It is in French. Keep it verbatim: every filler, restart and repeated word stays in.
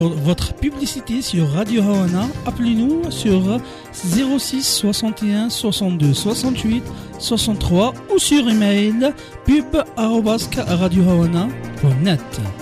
Pour votre publicité sur Radio Hawana, appelez-nous sur zéro six soixante et un soixante-deux soixante-huit soixante-trois ou sur email pub arobase radio hawana point net.